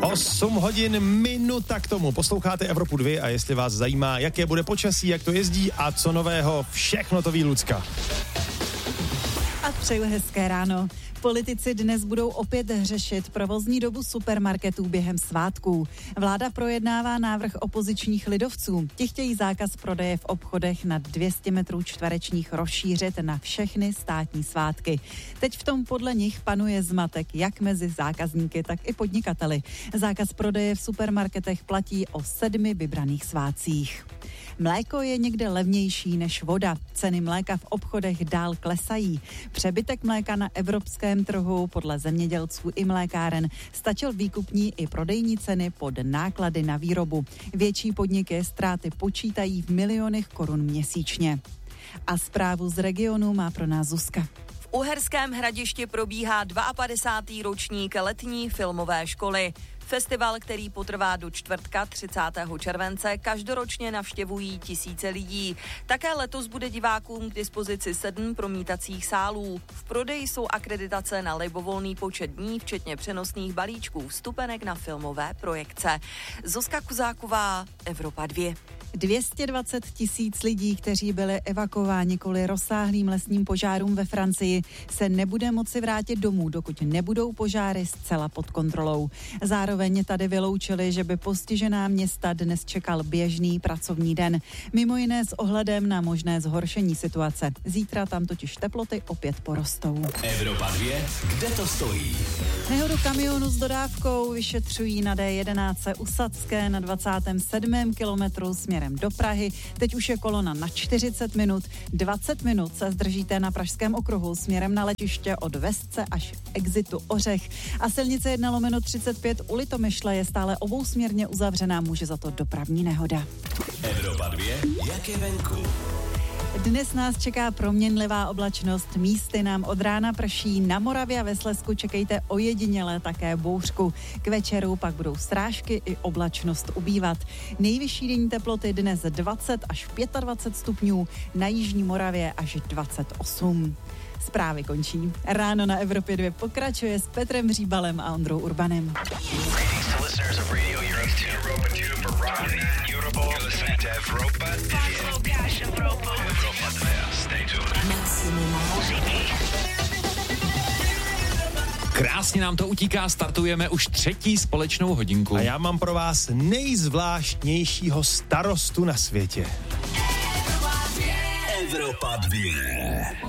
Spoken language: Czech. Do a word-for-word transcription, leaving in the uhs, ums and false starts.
osm hodin minuta k tomu. Posloucháte Evropu dva a jestli vás zajímá, jaké bude počasí, jak to jezdí a co nového, všechno to ví Lucka. A přeju hezké ráno. Politici dnes budou opět řešit provozní dobu supermarketů během svátků. Vláda projednává návrh opozičních lidovců. Ti chtějí zákaz prodeje v obchodech nad dvě stě metrů čtverečních rozšířit na všechny státní svátky. Teď v tom podle nich panuje zmatek jak mezi zákazníky, tak i podnikateli. Zákaz prodeje v supermarketech platí o sedmi vybraných svátcích. Mléko je někde levnější než voda. Ceny mléka v obchodech dál klesají. Přebytek mléka na evropském trhu podle zemědělců i mlékáren stačil výkupní i prodejní ceny pod náklady na výrobu. Větší podniky ztráty počítají v milionech korun měsíčně. A zprávu z regionu má pro nás Zuzka. V Uherském Hradišti probíhá padesátý druhý ročník letní filmové školy. Festival, který potrvá do čtvrtka třicátého července, každoročně navštěvují tisíce lidí. Také letos bude divákům k dispozici sedm promítacích sálů. V prodeji jsou akreditace na libovolný počet dní, včetně přenosných balíčků vstupenek na filmové projekce. Zuzka Kuzáková, Evropa dva. dvě stě dvacet tisíc lidí, kteří byli evakuováni kvůli rozsáhlým lesním požárům ve Francii, se nebude moci vrátit domů, dokud nebudou požáry zcela pod kontrolou. Zároveň tady vyloučili, že by postižená města dnes čekal běžný pracovní den. Mimo jiné s ohledem na možné zhoršení situace. Zítra tam totiž teploty opět porostou. Evropa dva, kde to stojí? Nehodu kamionu s dodávkou vyšetřují na D jedenáct u Sadské na dvacátém sedmém kilometru směrem do Prahy. Teď už je kolona na čtyřicet minut. dvacet minut se zdržíte na Pražském okruhu směrem na letiště od Vesce až exitu Ořech. A silnice jedna lomeno třicet pět u Litomyšle je stále obousměrně uzavřená, může za to dopravní nehoda. Evropa dva, jak je venku? Dnes nás čeká proměnlivá oblačnost, místy nám od rána prší, na Moravě a ve Slezsku čekejte ojediněle také bouřku. K večeru pak budou srážky i oblačnost ubývat. Nejvyšší denní teploty dnes dvacet až dvacet pět stupňů, na jižní Moravě až dvacet osm. Zprávy končí. Ráno na Evropě dva pokračuje s Petrem Říbalem a Ondrou Urbanem. Krásně nám to utíká, startujeme už třetí společnou hodinku. A já mám pro vás nejzvláštnějšího starostu na světě. Evropa dva.